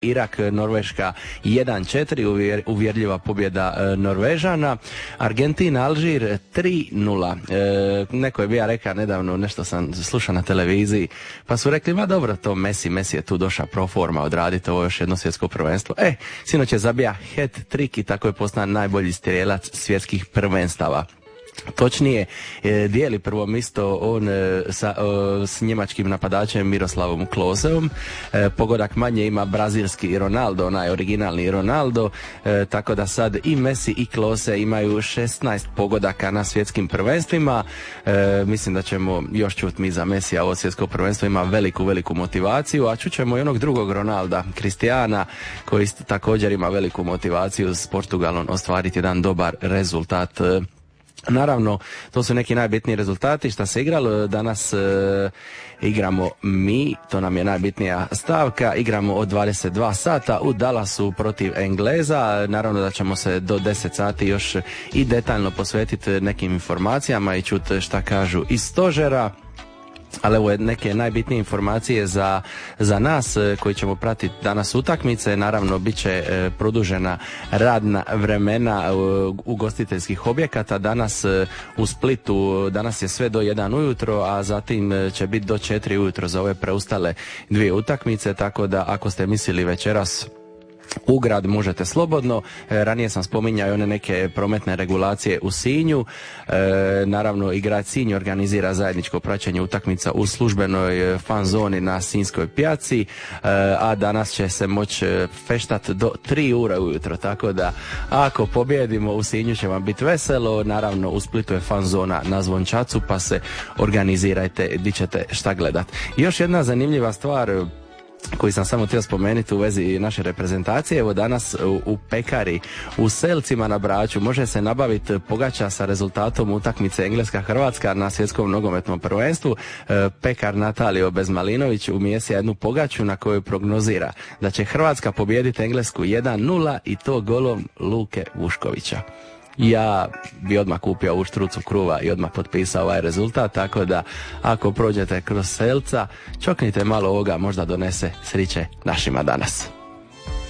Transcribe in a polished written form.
Irak, Norveška 1-4, uvjerljiva pobjeda Norvežana. Argentina, Alžir 3-0. Neko je bio rekao nedavno, nešto sam slušao na televiziji, pa su rekli, ma dobro, to Messi je tu došao pro forma odraditi ovo još jedno svjetsko prvenstvo. Sinoć je zabija hat-trick i tako je postao najbolji strijelac svjetskih prvenstava. Točnije, dijeli prvo mjesto on s njemačkim napadačem Miroslavom Kloseom. Pogodak manje ima brazilski Ronaldo, onaj originalni Ronaldo, tako da sad i Messi i Klose imaju 16 pogodaka na svjetskim prvenstvima. Mislim da ćemo još čuti mi za Messija, ovo svjetsko prvenstvo ima veliku motivaciju, a čućemo i onog drugog Ronalda, Cristiana, koji također ima veliku motivaciju s Portugalom ostvariti jedan dobar rezultat. Naravno, to su neki najbitniji rezultati što se igralo. Danas igramo mi, to nam je najbitnija stavka, igramo od 22 sata u Dallasu protiv Engleza. Naravno da ćemo se do 10 sati još i detaljno posvetiti nekim informacijama i čuti šta kažu iz stožera. Ali evo neke najbitnije informacije za nas koji ćemo pratiti danas utakmice. Naravno, bit će produžena radna vremena ugostiteljskih objekata. Danas u Splitu, danas je sve do 1 ujutro, a zatim će biti do 4 ujutro za ove preostale dvije utakmice, tako da ako ste mislili večeras u grad možete slobodno. Ranije sam spominjao i one neke prometne regulacije u Sinju. Naravno i grad Sinj organizira zajedničko praćenje utakmica u službenoj fan zoni na Sinjskoj pijaci, a danas će se moći feštati do 3 ura ujutro, tako da ako pobjedimo u Sinju će vam biti veselo. Naravno u Splitu je fan zona na Zvončacu, pa se organizirajte di ćete šta gledat. Još jedna zanimljiva stvar koji sam samo htio spomenuti u vezi naše reprezentacije. Evo danas u pekari u Selcima na Braču može se nabaviti pogača sa rezultatom utakmice Engleska-Hrvatska na svjetskom nogometnom prvenstvu. Pekar Natalio Bezmalinović umijesi jednu pogaču na kojoj prognozira da će Hrvatska pobijediti Englesku 1-0 i to golom Luke Vuškovića. Ja bi odmah kupio ovu štrucu kruva i odmah potpisao ovaj rezultat, tako da ako prođete kroz Selca, čoknite malo ovoga, možda donese sriće našima danas.